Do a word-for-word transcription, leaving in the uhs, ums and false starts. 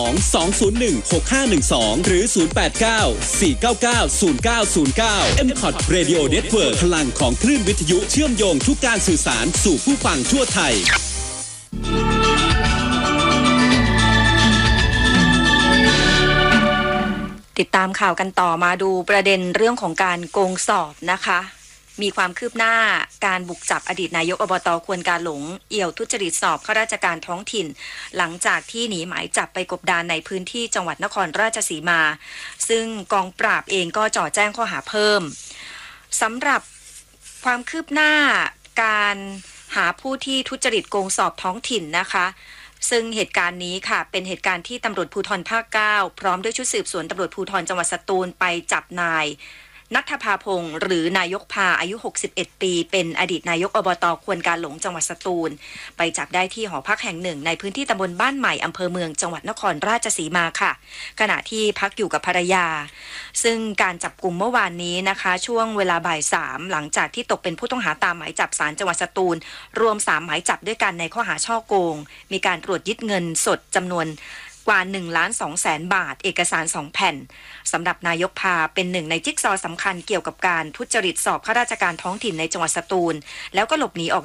สอง สอง ศูนย์ หนึ่ง หก ห้า หนึ่ง สอง หรือ ศูนย์ แปด เก้า สี่ เก้า เก้า ศูนย์ เก้า ศูนย์ เก้า เอ็ม คอท Radio Network พลังของคลื่นวิทยุเชื่อมโยงทุกการสื่อสารสู่ผู้ฟังทั่วไทยติดตามข่าวกันต่อมาดูประเด็นเรื่องของการโกงสอบนะคะมีความคืบหน้าการบุกจับอดีตนายกอบต.ควนกาหลงเอี่ยวทุจริตสอบข้าราชการท้องถิ่นหลังจากที่หนีหมายจับไปกบดานในพื้นที่จังหวัดนครราชสีมาซึ่งกองปราบเองก็จ่อแจ้งข้อหาเพิ่มสำหรับความคืบหน้าการหาผู้ที่ทุจริตโกงสอบท้องถิ่นนะคะซึ่งเหตุการณ์นี้ค่ะเป็นเหตุการณ์ที่ตำรวจภูธรภาคเก้าพร้อมด้วยชุดสืบสวนตำรวจภูธรจังหวัดสตูลไปจับนายณัฐภาพงศ์หรือนายกพาอายุหกสิบเอ็ดปีเป็นอดีตนายกอบต.ควนกาหลงจังหวัดสตูลไปจับได้ที่หอพักแห่งหนึ่งในพื้นที่ตำบลบ้านใหม่อำเภอเมืองจังหวัดนครราชสีมาค่ะขณะที่พักอยู่กับภรรยาซึ่งการจับกุมเมื่อวานนี้นะคะช่วงเวลาบ่ายสามหลังจากที่ตกเป็นผู้ต้องหาตามหมายจับศาลจังหวัดสตูลรวมสามหมายจับด้วยกันในข้อหาฉ้อโกงมีการตรวจยึดเงินสดจำนวนกว่า หนึ่งล้านสองแสน บาทเอกสารสองแผ่นสำหรับนายกพาเป็นหนึ่งในจิ๊กซอว์สำคัญเกี่ยวกับการทุจริตสอบข้าราชการท้องถิ่นในจังหวัดสตูลแล้วก็หลบหนีออก